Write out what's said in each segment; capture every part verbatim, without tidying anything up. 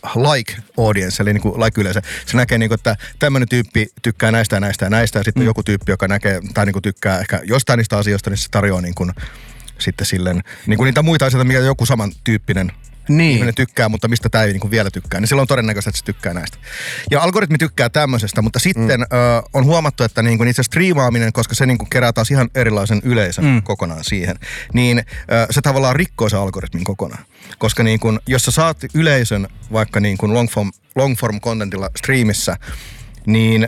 like audience, eli niin kuin like-yleisö. Se näkee, niin kuin, että tämmöinen tyyppi tykkää näistä ja näistä ja näistä, ja sitten mm. joku tyyppi, joka näkee tai niin kuin tykkää ehkä jostain niistä asioista, niin se tarjoaa niin kuin, sitten silleen, niin kuin niitä muita asioita, mikä joku samantyyppinen niin. ihminen tykkää, mutta mistä tämä ei niin kuin vielä tykkää, niin silloin on todennäköistä, että se tykkää näistä. Ja algoritmi tykkää tämmöisestä, mutta sitten mm. ö, on huomattu, että niin kuin itse striimaaminen, koska se niin kuin kerää taas ihan erilaisen yleisön mm. kokonaan siihen, niin ö, se tavallaan rikkoo se algoritmin kokonaan. Koska niin kuin, jos sä saat yleisön vaikka niin kuin long form, long form contentilla striimissä, niin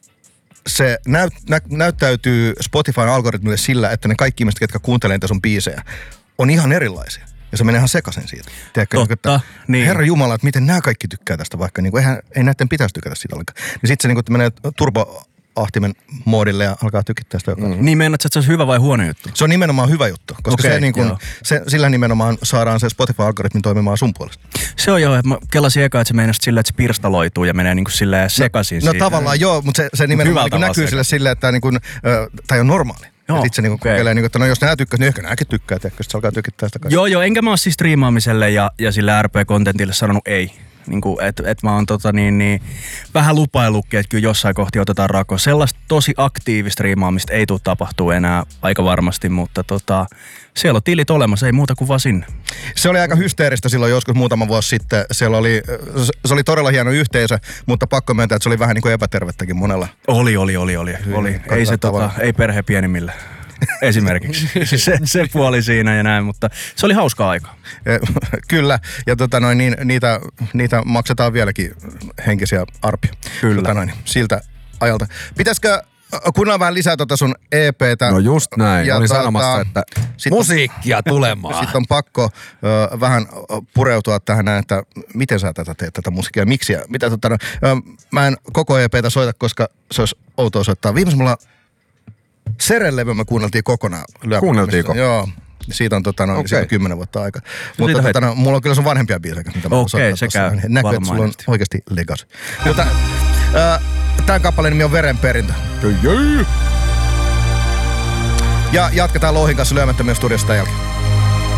se näyt, nä, näyttäytyy Spotifyn algoritmille sillä, että ne kaikki ihmiset, ketkä kuuntelee niitä sun biisejä, on ihan erilaisia. Ja se menee ihan sekaisin siitä. Tiedätkö, Totta, että, niin. Herra Jumala, että miten nämä kaikki tykkää tästä vaikka. Niin kuin, eihän, ei näiden pitäisi tykätä siitä ollenkaan. Niin sitten se niin kuin, menee turboahtimen moodille ja alkaa tykittää sitä jokainen. Mm. Niin meinaat, että se olisi hyvä vai huono juttu? Se on nimenomaan hyvä juttu, koska okay, se, niin kuin, se, sillä nimenomaan saadaan se Spotify-algoritmi toimimaan sun puolesta. Se on joo, että mä kelasin eka, että se meinasit silleen, että se pirstaloituu ja menee niin kuin silleen sekaisin. No, no siitä. tavallaan joo, mutta se, se nimenomaan niin näkyy sille silleen, että niin kuin, tämä on normaali. Ja sitten se niinku okay. kokeilee, niinku, että no jos nää tykkäs, niin ehkä nääkin tykkää, että se alkaa tykittää sitä kaikkea. Joo, joo, enkä mä oo siis striimaamiselle ja, ja sille R P-kontentille sanonut ei. Niinku, että et mä oon tota niin, niin, vähän lupaillutkin, että kyllä jossain kohti otetaan rako. Sellaista tosi aktiivista striimaamista ei tule tapahtuu enää aika varmasti, mutta tota, siellä on tilit olemassa, ei muuta kuin vaan sinne. Se oli aika hysteeristä silloin joskus muutama vuosi sitten. Siellä oli, se oli todella hieno yhteisö, mutta pakko myöntää, että se oli vähän niin kuin epätervettäkin monella. Oli, oli, oli, oli. oli. Ei se tota, ei perhe pienimmillä. Esimerkiksi. Se, se puoli siinä ja näin, mutta se oli hauskaa aikaa. Kyllä, ja tota noin, niin, niitä, niitä maksetaan vieläkin henkisiä arpia. Kyllä. Tota noin, siltä ajalta. Pitäisikö kuunnella vähän lisää tuota sun E P:tä? No just näin, ja olin tuota, sanomassa, että musiikkia tulemaan. Sitten on pakko ö, vähän pureutua tähän näin, että miten sä tätä teet, tätä musiikkia, miksi ja mitä tota, no, ö, mä en koko E P:tä soita, koska se olisi outoa soittaa. Viimeis mulla Seren-levy me kuunneltiin kokonaan. Kuunneltiinko? Joo. Siitä on tota, noin okay. kymmenen vuotta aikaa. No, mutta tota, no, mulla on kyllä sun vanhempia biisejä, mitä mä Okei, okay, se käy. Niin näkyy, että sulla on oikeasti legacy. Mutta äh, tämän kappaleen nimi on Verenperintö. Ja jatketaan Louhin kanssa lyömättömien studiosta jälkeen.